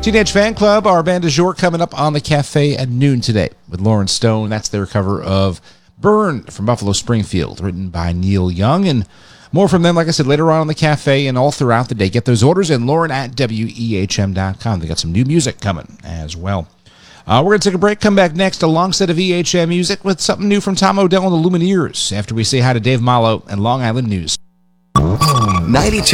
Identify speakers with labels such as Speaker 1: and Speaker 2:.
Speaker 1: Teenage Fan Club, our band du jour, coming up on the Cafe at noon today with Lauren Stone. That's their cover of Burn from Buffalo Springfield, written by Neil Young. And more from them, like I said, later on the Cafe and all throughout the day. Get those orders in, Lauren at WEHM.com. They got some new music coming as well. We're going to take a break, come back next, a long set of EHM music with something new from Tom Odell and the Lumineers after we say hi to Dave Malo and Long Island News.
Speaker 2: 92.